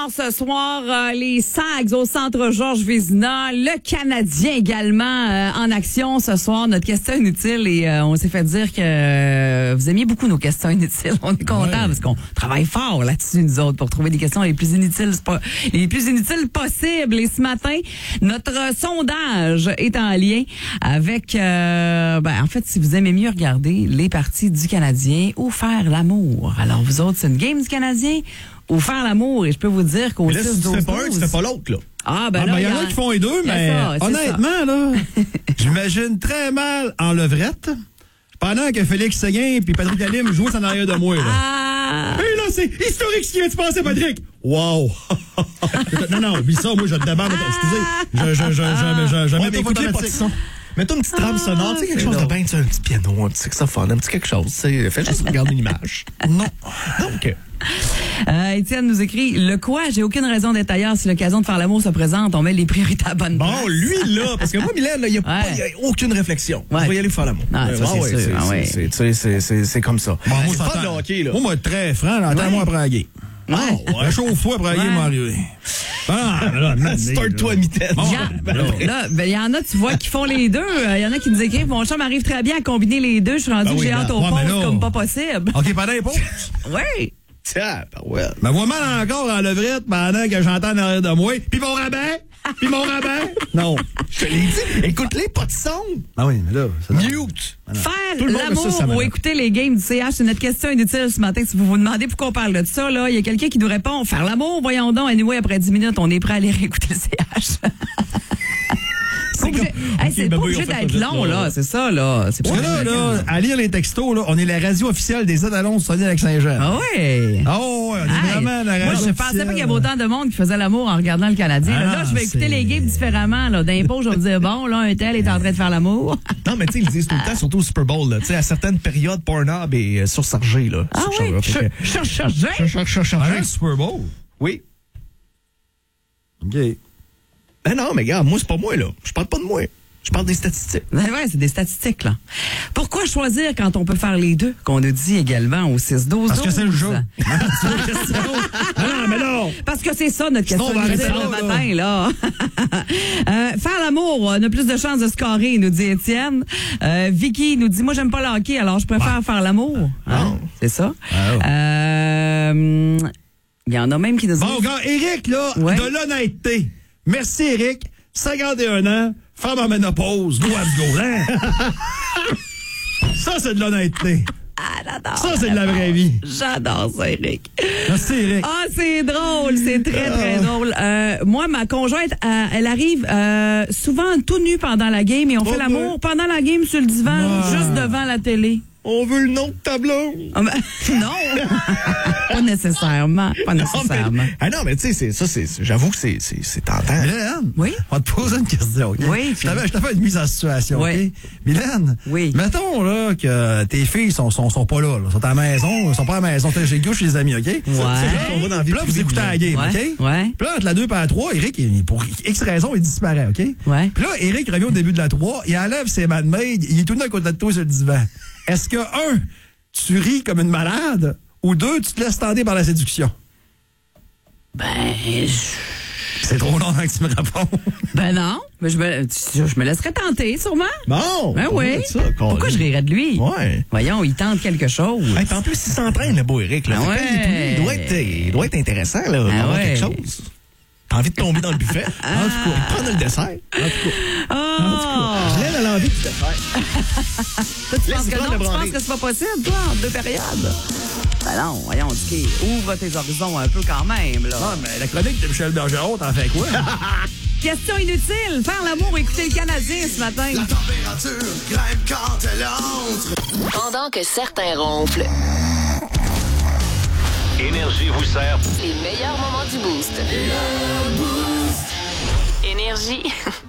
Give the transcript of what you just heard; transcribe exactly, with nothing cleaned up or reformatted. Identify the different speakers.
Speaker 1: Alors, ce soir, euh, les Sags au centre Georges Vézina, le Canadien également euh, en action ce soir. Notre question inutile et euh, on s'est fait dire que euh, vous aimiez beaucoup nos questions inutiles. On est contents ouais. parce qu'on travaille fort là-dessus, nous autres, pour trouver des questions les plus inutiles, les plus inutiles possibles. Et ce matin, notre sondage est en lien avec, euh, ben, en fait, si vous aimez mieux regarder les parties du Canadien ou faire l'amour. Alors, vous autres, c'est une game du Canadien ou faire l'amour, et je peux vous dire qu'au
Speaker 2: six
Speaker 1: six
Speaker 2: douze
Speaker 1: douze
Speaker 2: tu fais pas un, tu fais pas l'autre, là.
Speaker 1: Ah, ben
Speaker 3: ah,
Speaker 1: là,
Speaker 3: ben, il y en
Speaker 1: a
Speaker 3: a qui font les deux, mais
Speaker 1: ça,
Speaker 3: honnêtement, là, j'imagine très mal en levrette pendant que Félix Séguin et Patrick Halim jouent en arrière de moi, là.
Speaker 1: Ah!
Speaker 3: Et là, c'est historique ce qui vient de se passer, Patrick! Wow! non, non, oublie ça, moi, je te demande. Excusez, je, je, je, je, je, je
Speaker 2: ouais,
Speaker 3: mets
Speaker 2: mais écoute-les pas de son. Mets-toi une petite trame ah, sonore, tu sais, quelque chose drôle. de bien, tu sais, un petit piano, un petit saxophone, un petit quelque chose, tu sais. Fais juste regarder une image. Non. Non, OK.
Speaker 1: Euh, Étienne nous écrit, le quoi? J'ai aucune raison d'être ailleurs. Si l'occasion de faire l'amour se présente, on met les priorités à bonne place.
Speaker 2: Bon, lui, là, parce que moi, Mylène, il n'y a, ouais. a aucune réflexion. Ouais. Je vais y aller faire l'amour.
Speaker 1: Ah, ça, ouais, c'est, sûr, ah, ouais.
Speaker 2: c'est, c'est, c'est, c'est, c'est comme ça.
Speaker 3: Bon,
Speaker 2: c'est
Speaker 3: moi,
Speaker 2: pas de hockey, là.
Speaker 3: Moi, moi, très franc, là, attends-moi après la game.
Speaker 1: Ouais.
Speaker 3: Oh, ouais. Chaud au fou après la game, m'arriver. Ah, là,
Speaker 2: start-toi à mitaine.
Speaker 1: Bon, là, ben, il y en a, tu vois, qui font les deux. Il y en a qui nous écrivent, mon chum arrive très bien à combiner les deux. Je suis rendu ben que oui, j'ai hâte au ouais, pause comme pas possible.
Speaker 3: OK, pendant les pauses?
Speaker 1: Oui.
Speaker 2: Tiens, ben ouais.
Speaker 3: Ben, moi, mal encore en levrette pendant que j'entends derrière de moi. Puis mon rabbin! Puis mon rabbin! Non.
Speaker 2: Je te l'ai dit. Écoute-les, pas de son.
Speaker 3: Ah oui, mais là,
Speaker 2: c'est Mute.
Speaker 1: Faire l'amour ça, ça ou écouter les games du C H, c'est notre question inutile ce matin. Si vous vous demandez pourquoi on parle de ça, là, il y a quelqu'un qui nous répond, faire l'amour, voyons donc. Anyway, après dix minutes, on est prêt à aller réécouter le C H. C'est comme... hey, okay, ben pas obligé d'être long, là. là. C'est ça, là. C'est
Speaker 3: Parce que là, là, à lire les textos, là, on est la radio officielle des étalons de Saguenay-Lac-Saint-Jean.
Speaker 1: Ah oui?
Speaker 3: Ah oh, ouais, on est hey, vraiment la radio
Speaker 1: moi, je
Speaker 3: officielle.
Speaker 1: pensais pas qu'il y avait autant de monde qui faisait l'amour en regardant le Canadien. Ah, là, là, je vais écouter les games différemment. Là. D'impôt, je vais me dire, bon, là, un tel est en train de faire l'amour.
Speaker 2: Non, mais tu sais, ils disent tout le temps, surtout au Super Bowl, là. Tu sais, à certaines périodes, Pornhub est euh, surchargé, là.
Speaker 1: Ah oui? Surchargé?
Speaker 3: Surchargé? Super Bowl?
Speaker 2: Oui.
Speaker 3: OK.
Speaker 2: Ben non, mais regarde, moi, c'est pas moi, là. Je parle pas de moi. Je parle des statistiques.
Speaker 1: Ben ouais, c'est des statistiques, là. Pourquoi choisir quand on peut faire les deux, qu'on nous dit également au six douze?
Speaker 3: Parce que c'est le jeu. Non, mais non.
Speaker 1: Parce que c'est ça, notre question le matin, là. euh, faire l'amour, on a plus de chances de scorer, nous dit Étienne. Euh, Vicky nous dit, moi, j'aime pas le hockey, alors je préfère ah. faire l'amour. Hein? C'est ça. Ah, oh. euh, il y en a même qui nous disent...
Speaker 3: Bon, gars, Éric, là, ouais. de l'honnêteté. Merci, Éric. cinquante et un ans. Femme en ménopause, doigt de gauche. Ça, c'est de l'honnêteté.
Speaker 1: Ah, j'adore.
Speaker 3: Ça, c'est de la vraie vie.
Speaker 1: J'adore ça, Éric.
Speaker 3: Merci, Éric.
Speaker 1: Ah, c'est drôle. C'est très, très drôle. Euh, moi, ma conjointe, euh, elle arrive euh, souvent tout nue pendant la game et on oh fait l'amour ouais. pendant la game sur le divan, ah. juste devant la télé.
Speaker 2: On veut le nom de ta blonde.
Speaker 1: Ah ben, non. Pas nécessairement. Pas nécessairement.
Speaker 2: Non, mais, ah non, mais tu sais, ça, c'est, j'avoue que c'est, c'est, c'est tentant.
Speaker 3: Mylène.
Speaker 1: Oui.
Speaker 3: On va te poser une question, OK?
Speaker 1: Oui.
Speaker 3: Je t'avais, je t'avais une mise en situation,
Speaker 1: oui.
Speaker 3: OK? Mylène.
Speaker 1: Oui.
Speaker 3: Mettons, là, que tes filles sont, sont, sont pas là, là. Sont à la maison, sont pas à la maison, sont chez chez les amis, OK?
Speaker 1: Ouais.
Speaker 3: On va dans la vie. Puis là, vous écoutez la game,
Speaker 1: ouais.
Speaker 3: OK?
Speaker 1: Ouais.
Speaker 3: Puis là, entre la deux et la trois, Éric, pour X raison, il disparaît, OK?
Speaker 1: Ouais.
Speaker 3: Puis là, Éric revient au début de la trois, il enlève ses man-maids, il est tout à côté de toi sur le divan. Est-ce que, un, tu ris comme une malade, ou deux, tu te laisses tenter par la séduction?
Speaker 1: Ben, je...
Speaker 3: c'est trop long que tu me réponds.
Speaker 1: Ben non, mais je me, je me laisserais tenter, sûrement.
Speaker 2: Bon!
Speaker 1: Ben oui. Ça, pourquoi je rirais de lui?
Speaker 2: Ouais.
Speaker 1: Voyons, il tente quelque chose.
Speaker 2: Hey, en plus, il s'entraîne, le beau Éric. Là.
Speaker 1: Ah ouais.
Speaker 2: Il doit être, il doit être intéressant, là, ah d'avoir ouais. quelque chose. T'as envie de tomber dans le buffet?
Speaker 1: Ah.
Speaker 2: En tout cas, prendre le dessert. En tout cas.
Speaker 1: Oh.
Speaker 2: En tout cas, je l'aime à l'envie du dessert.
Speaker 1: Toi, tu penses que non? Tu penses que c'est pas possible, toi, en deux périodes? Ben non, voyons, Dicky, ouvre tes horizons un peu quand même, là.
Speaker 3: Non, mais la chronique de Michel Bergeron, t'en fais quoi?
Speaker 1: Question inutile. Faire l'amour ou écouter le Canadien ce matin?
Speaker 4: La température grimpe quand elle entre.
Speaker 5: Pendant que certains ronflent.
Speaker 6: Énergie vous sert
Speaker 5: les meilleurs moments du boost. Énergie.